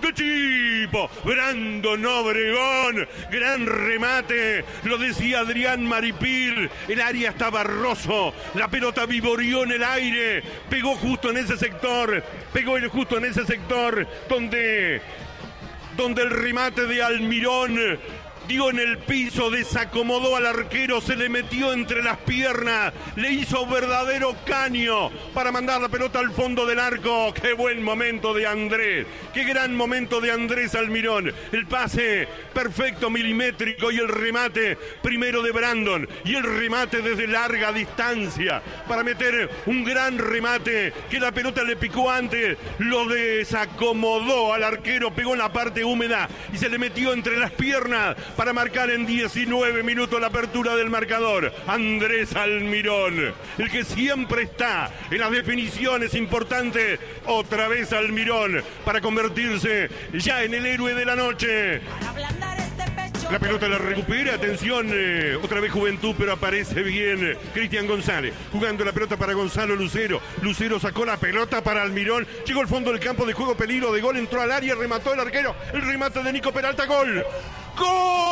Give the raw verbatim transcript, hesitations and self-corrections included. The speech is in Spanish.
¡Qué tipo! Brandon Obregón. Gran remate. Lo decía Adrián Maripil. El área está barroso. La pelota vivoreó en el aire. Pegó justo en ese sector. Pegó justo en ese sector donde, donde el remate de Almirón dio en el piso, desacomodó al arquero, se le metió entre las piernas, le hizo verdadero caño para mandar la pelota al fondo del arco. ¡Qué buen momento de Andrés! ¡Qué gran momento de Andrés Almirón! El pase perfecto, milimétrico, y el remate primero de Brandon, y el remate desde larga distancia para meter un gran remate que la pelota le picó antes, lo desacomodó al arquero, pegó en la parte húmeda y se le metió entre las piernas para marcar en diecinueve minutos la apertura del marcador. Andrés Almirón, el que siempre está en las definiciones importantes. Otra vez Almirón para convertirse ya en el héroe de la noche. La pelota la recupera, atención, eh, otra vez Juventud, pero aparece bien Cristian González, jugando la pelota para Gonzalo Lucero. Lucero sacó la pelota para Almirón, llegó al fondo del campo de juego, peligro de gol, entró al área, remató el arquero, el remate de Nico Peralta, gol. ¡Gol!